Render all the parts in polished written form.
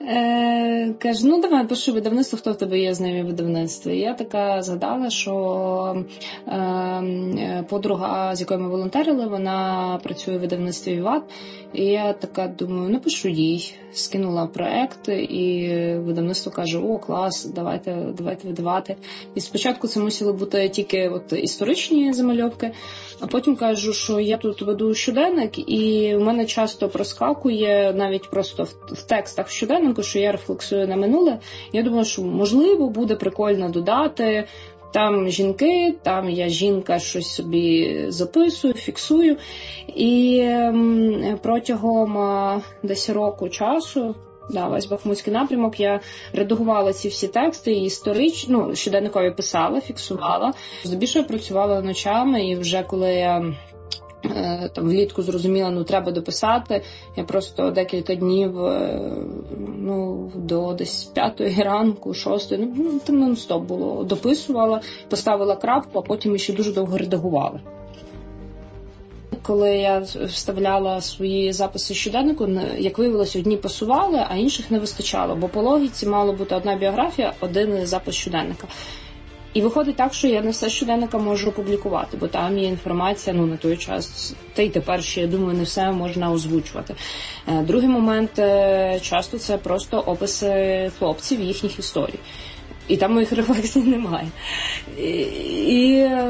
Каже, ну давай, пиши видавництво, хто в тебе є знайомі видавництва. І я така згадала, що подруга, з якою ми волонтерили, вона працює в видавництві «Віват». І я така думаю, напишу їй. Скинула проект, і видавництво каже, о, клас, давайте видавати. І спочатку це мусили бути тільки от історичні замальовки, а потім кажу, що я тут веду щоденник, і в мене часто проскакує навіть просто в текстах в щоденнику, що я рефлексую на минуле. Я думаю, що можливо буде прикольно додати там жінки, там я жінка, щось собі записую, фіксую. І протягом десь року часу, весь Бахмутський напрямок, я редагувала ці всі тексти, і історично, щоденникові писала, фіксувала. Здебільшого працювала ночами, і вже коли я там влітку зрозуміла, треба дописати, я просто декілька днів, до десь 5-ї ранку, 6-ї, там нон-стоп було, дописувала, поставила крапку, а потім ще дуже довго редагувала. Коли я вставляла свої записи щоденнику, як виявилось, одні пасували, а інших не вистачало, бо по логіці мало бути одна біографія, один запис щоденника. І виходить так, що я не все щоденника можу опублікувати, бо там є інформація, на той час, та й тепер ще, я думаю, не все можна озвучувати. Другий момент, часто це просто описи хлопців, їхніх історій. І там моїх рефлексій немає. І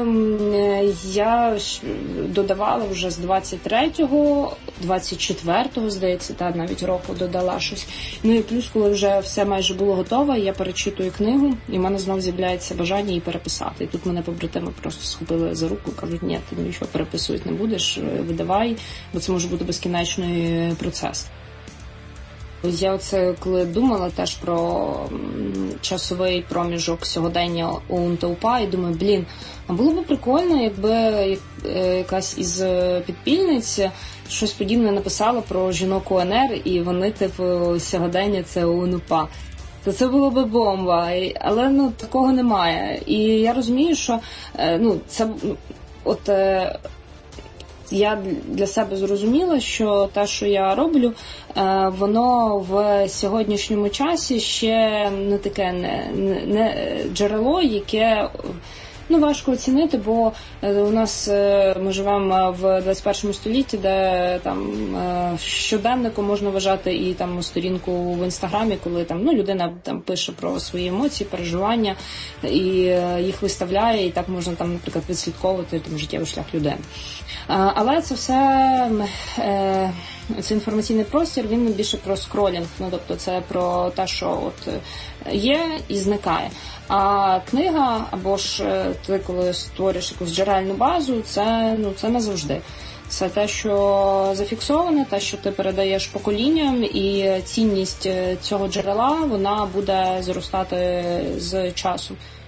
я додавала вже з 23-го, 24-го, здається, навіть року додала щось. Ну і плюс, коли вже все майже було готове, я перечитую книгу, і в мене знов з'являється бажання її переписати. І тут мене побратими просто схопили за руку, кажуть, ні, ти нічого переписувати не будеш, видавай, бо це може бути безкінечний процес. Я оце коли думала теж про часовий проміжок сьогодення ОУН та УПА, і думаю, а було б прикольно, якби якась із підпільниць щось подібне написала про жінок УНР, і вони, сьогодення це ОУН УПА. То це було б бомба, але такого немає. І я розумію, що це я для себе зрозуміла, що те, що я роблю, воно в сьогоднішньому часі ще не таке не джерело, яке важко оцінити, бо у нас ми живемо в 21 столітті, де там щоденником можна вважати і там сторінку в Інстаграмі, коли там людина там пише про свої емоції, переживання і їх виставляє, і так можна там, наприклад, відслідковувати там життєвий шлях людини. Але це все, цей інформаційний простір, він більше про скролінг, тобто це про те, що є і зникає. А книга, або ж ти, коли створюєш якусь джерельну базу, це не завжди. Це те, що зафіксоване, те, що ти передаєш поколінням, і цінність цього джерела, вона буде зростати з часом.